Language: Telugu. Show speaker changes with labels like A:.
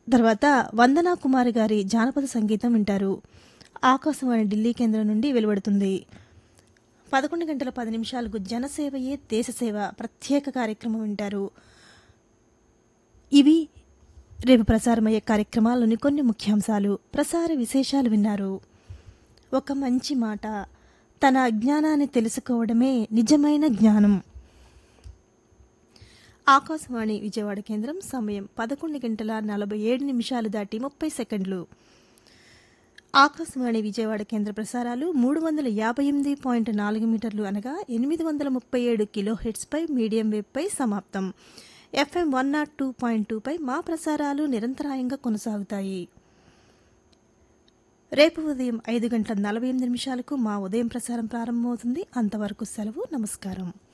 A: తర్వాత వందనా కుమారి గారి జానపద సంగీతం వింటారు. ఆకాశవాణి ఢిల్లీ కేంద్రం నుండి వెలువడుతుంది. 11:10 జనసేవయే దేశసేవ ప్రత్యేక కార్యక్రమం వింటారు. ఇవి రేపు ప్రసారమయ్యే కార్యక్రమాల్లోని కొన్ని ముఖ్యాంశాలు. ప్రసార విశేషాలు విన్నారు. ఒక మంచి మాట, తన అజ్ఞానాన్ని తెలుసుకోవడమే నిజమైన జ్ఞానం. ఆకాశవాణి విజయవాడ కేంద్రం సమయం 11:47 దాటి 30 ఆకాశవాణి విజయవాడ కేంద్ర ప్రసారాలు 358.4 మీటర్లు అనగా 837 కిలోహెర్ట్జ్ పై మీడియం వేవ్ పై సమాప్తం. FM 102.2 పై మా ప్రసారాలు నిరంతరాయంగా కొనసాగుతాయి. రేపు ఉదయం 5:48 మా ఉదయం ప్రసారం ప్రారంభమవుతుంది. అంతవరకు సెలవు. నమస్కారం.